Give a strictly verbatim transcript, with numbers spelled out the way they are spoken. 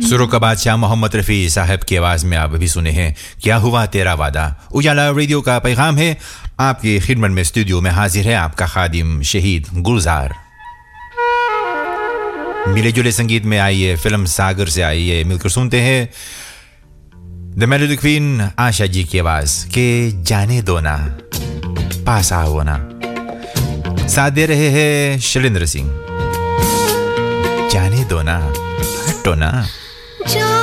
सुरों का बादशाह मोहम्मद रफ़ी साहब की आवाज़ में आप अभी सुने हैं क्या हुआ तेरा वादा। उजाला रेडियो का पैगाम है, आपकी खिदमत में स्टूडियो में हाजिर है आपका खादिम शहीद गुलजार। मिले जुले संगीत में आइए, फिल्म सागर से आइए, मिलकर सुनते हैं द मेलोडी क्वीन आशा जी की आवाज़ के जाने दो ना पास आओ ना। साथ दे रहे हैं शैलेंद्र सिंह। जाने दो ना, हटो ना।